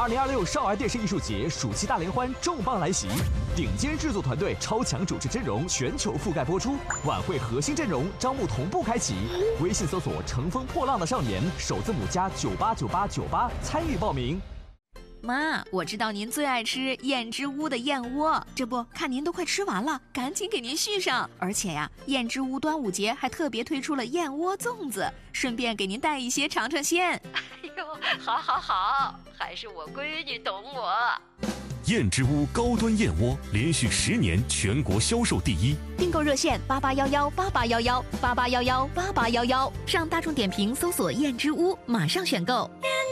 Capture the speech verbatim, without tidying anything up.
二零二六少儿电视艺术节暑期大联欢重磅来袭，顶尖制作团队、超强主持阵容全球覆盖播出。晚会核心阵容招募同步开启，微信搜索“乘风破浪的少年”，首字母加九八九八九八参与报名。 妈，我知道您最爱吃燕之屋的燕窝，这不看您都快吃完了，赶紧给您续上。而且呀，燕之屋端午节还特别推出了燕窝粽子，顺便给您带一些尝尝鲜。 哎呦，好好好，还是我闺女懂我。 燕之屋高端燕窝连续十年全国销售第一， 订购热线八八幺幺八八幺幺八八幺幺八八幺幺，上大众点评搜索燕之屋，马上选购。